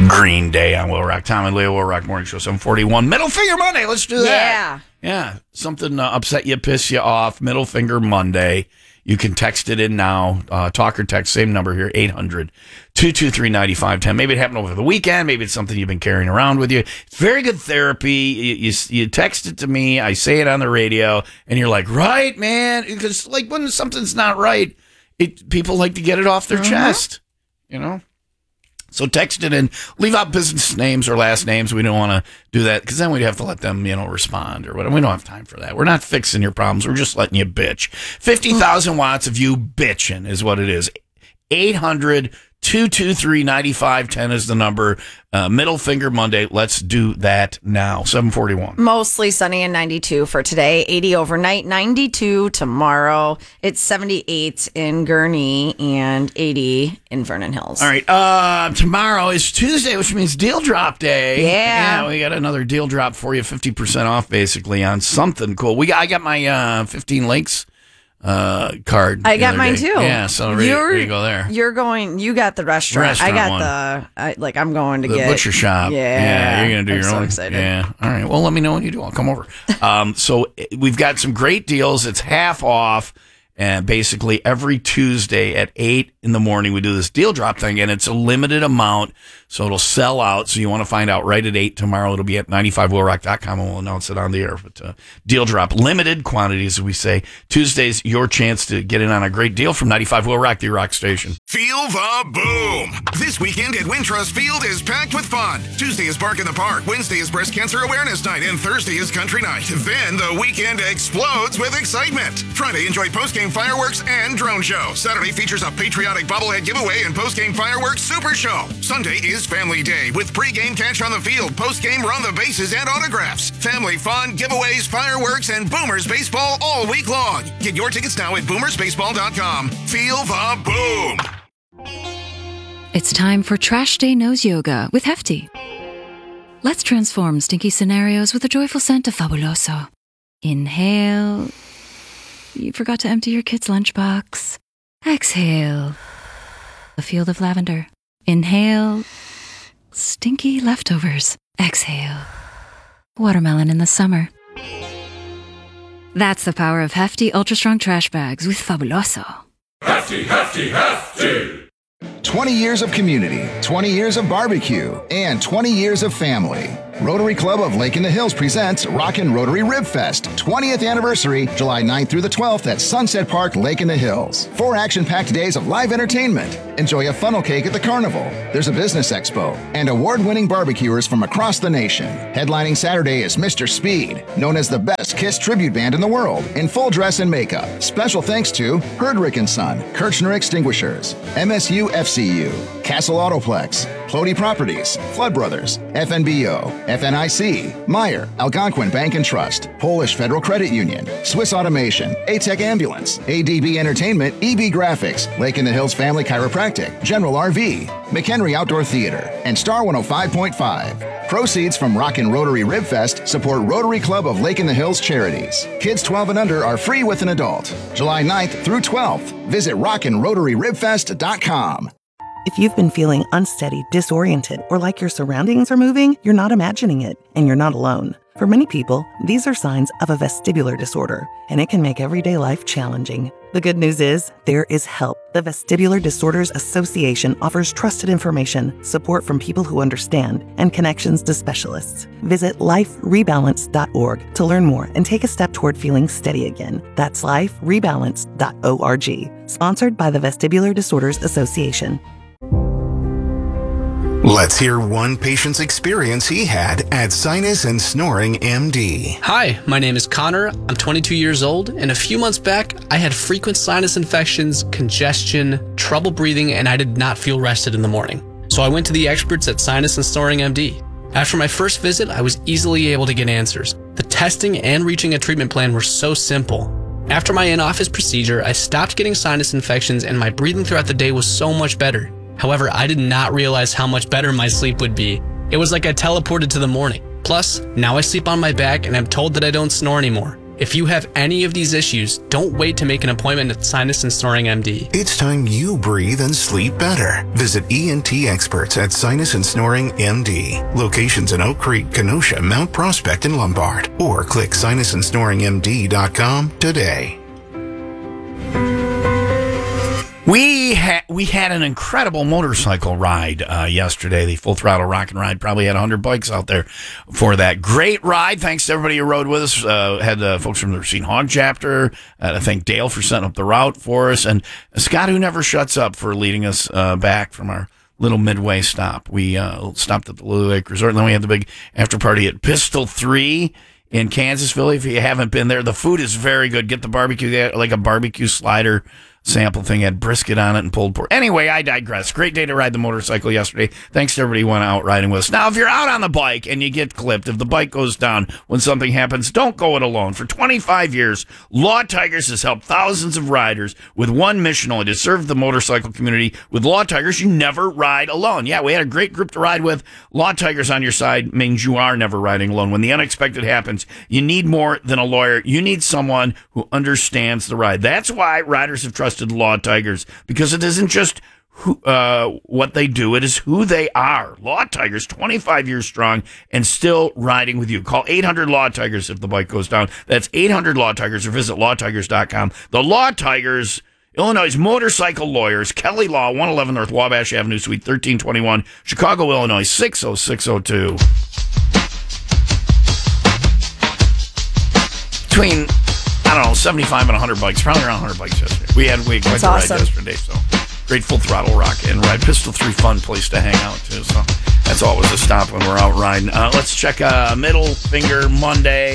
Green Day on Will Rock. Tom and Leo, Will Rock Morning Show, 741. Middle Finger Monday. Let's do that. Yeah. Something upset you, piss you off. Middle Finger Monday. You can text it in now. Talk or text, same number here, 800-223-9510. Maybe it happened over the weekend. Maybe it's something you've been carrying around with you. It's very good therapy. You text it to me. I say it on the radio, and you're like, right, man? Because like when something's not right, people like to get it off their chest, you know? So text it in. Leave out business names or last names. We don't want to do that because then we'd have to let them, respond or whatever. We don't have time for that. We're not fixing your problems. We're just letting you bitch. 50,000 watts of you bitching is what it is. 800-223-9510 is the number. Middle Finger Monday. Let's do that now. 741. Mostly sunny and 92 for today. 80 overnight, 92 tomorrow. It's 78 in Gurnee and 80 in Vernon Hills. All right. Tomorrow is Tuesday, which means deal drop day. Yeah. We got another deal drop for you. 50% off basically on something cool. I got my 15 links card. I got mine too. Yeah, so ready to go there. You got the restaurant. I got I'm going to the get butcher shop. Yeah. You're going to do your own. I'm so excited. Yeah. All right. Well, let me know when you do. I'll come over. So we've got some great deals. It's half off. And basically every Tuesday at 8 in the morning, we do this deal drop thing, and it's a limited amount, so it'll sell out. So you want to find out right at 8 tomorrow. It'll be at 95willrock.com, and we'll announce it on the air. But deal drop, limited quantities, as we say. Tuesday's your chance to get in on a great deal from 95 Will Rock, the rock station. Feel the boom. This weekend at Wintrust Field is packed with fun. Tuesday is Bark in the Park. Wednesday is Breast Cancer Awareness Night. And Thursday is Country Night. Then the weekend explodes with excitement. Friday, enjoy post-game fireworks and drone show. Saturday features a patriotic bobblehead giveaway and post-game fireworks super show. Sunday is Family Day with pre-game catch on the field, post-game run the bases and autographs. Family fun, giveaways, fireworks, and Boomers baseball all week long. Get your tickets now at boomersbaseball.com. Feel the boom. It's time for Trash Day Nose Yoga with Hefty. Let's transform stinky scenarios with a joyful scent of Fabuloso. Inhale. You forgot to empty your kid's lunchbox. Exhale. A field of lavender. Inhale. Stinky leftovers. Exhale. Watermelon in the summer. That's the power of Hefty Ultra Strong Trash Bags with Fabuloso. Hefty, Hefty, Hefty! 20 years of community, 20 years of barbecue, and 20 years of family. Rotary Club of Lake in the Hills presents Rockin' Rotary Rib Fest, 20th anniversary, July 9th through the 12th at Sunset Park, Lake in the Hills. 4 action-packed days of live entertainment. Enjoy a funnel cake at the carnival. There's a business expo and award-winning barbecuers from across the nation. Headlining Saturday is Mr. Speed, known as the best Kiss tribute band in the world, in full dress and makeup. Special thanks to Herdrick & Son, Kirchner Extinguishers, MSU FCU, Castle Autoplex, Clody Properties, Flood Brothers, FNBO, FNIC, Meyer, Algonquin Bank and Trust, Polish Federal Credit Union, Swiss Automation, A-Tech Ambulance, ADB Entertainment, EB Graphics, Lake in the Hills Family Chiropractic, General RV, McHenry Outdoor Theater, and Star 105.5. Proceeds from Rockin' Rotary Rib Fest support Rotary Club of Lake in the Hills charities. Kids 12 and under are free with an adult. July 9th through 12th. Visit rockinrotaryribfest.com. If you've been feeling unsteady, disoriented, or like your surroundings are moving, you're not imagining it, and you're not alone. For many people, these are signs of a vestibular disorder, and it can make everyday life challenging. The good news is, there is help. The Vestibular Disorders Association offers trusted information, support from people who understand, and connections to specialists. Visit liferebalance.org to learn more and take a step toward feeling steady again. That's liferebalance.org. Sponsored by the Vestibular Disorders Association. Let's hear one patient's experience he had at Sinus and Snoring MD. Hi, my name is Connor. I'm 22 years old, and a few months back, I had frequent sinus infections, congestion, trouble breathing, and I did not feel rested in the morning. So I went to the experts at Sinus and Snoring MD. After my first visit, I was easily able to get answers. The testing and reaching a treatment plan were so simple. After my in-office procedure, I stopped getting sinus infections, and my breathing throughout the day was so much better. However, I did not realize how much better my sleep would be. It was like I teleported to the morning. Plus, now I sleep on my back and I'm told that I don't snore anymore. If you have any of these issues, don't wait to make an appointment at Sinus and Snoring MD. It's time you breathe and sleep better. Visit ENT experts at Sinus and Snoring MD. Locations in Oak Creek, Kenosha, Mount Prospect, and Lombard. Or click sinusandsnoringmd.com today. We had an incredible motorcycle ride yesterday. The Full Throttle Rock and Ride probably had 100 bikes out there for that great ride. Thanks to everybody who rode with us. Had folks from the Racine Hog chapter. I thank Dale for setting up the route for us, and Scott, who never shuts up, for leading us back from our little midway stop. We stopped at the Lily Lake Resort, and then we had the big after party at Pistol 3 in Kansasville. If you haven't been there, the food is very good. Get the barbecue. They had like a barbecue slider sample thing, had brisket on it and pulled pork. Anyway, I digress. Great day to ride the motorcycle yesterday. Thanks to everybody who went out riding with us. Now, if you're out on the bike and you get clipped, if the bike goes down when something happens, don't go it alone. For 25 years, Law Tigers has helped thousands of riders with one mission only: to serve the motorcycle community. With Law Tigers, you never ride alone. Yeah, we had a great group to ride with. Law Tigers on your side means you are never riding alone. When the unexpected happens, you need more than a lawyer. You need someone who understands the ride. That's why riders have trusted Law Tigers, because it isn't just what they do, it is who they are. Law Tigers, 25 years strong and still riding with you. Call 800 Law Tigers if the bike goes down. That's 800 Law Tigers, or visit lawtigers.com. The Law Tigers, Illinois' motorcycle lawyers. Kelly Law, 111 North Wabash Avenue, Suite 1321, Chicago, Illinois 60602. Between, I don't know, 75 and 100 bikes, probably around 100 bikes yesterday. We had quite the ride yesterday, so great Full Throttle Rock and Ride. Pistol 3, fun place to hang out, too, so that's always a stop when we're out riding. Let's check Middle Finger Monday.